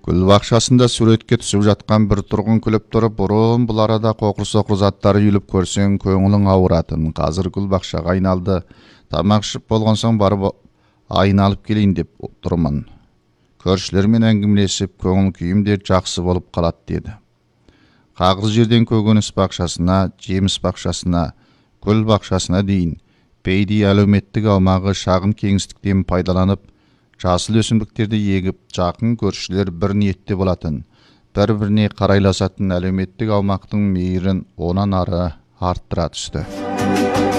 Гүл бақшасында суретке түсіп жатқан бір тұрғын күліп тұрып, бұрын бұл арада қоқыр-соқыр заттары үйіліп көрсең, көңілің ауыратын. Қазір гүл бақшаға айналды. Тамақ ішіп болған соң барып айналып келейін деп тұрмын. Көршілермен әңгімелесіп, көңіл күйім де жақсы болып қалады деді. Қағыз жерден көкөніс бақшасына, жеміс бақшасына, гүл бақшасына дейін Бейди әлеуметтік аумағы шағын кеңістіктен пайдаланып, жасыл өсімдіктерді егіп, жақын көршілер бір ниетте болатын, бір-біріне қарайласатын әлеуметтік аумақтың мейірін онан ары арттыра түсті.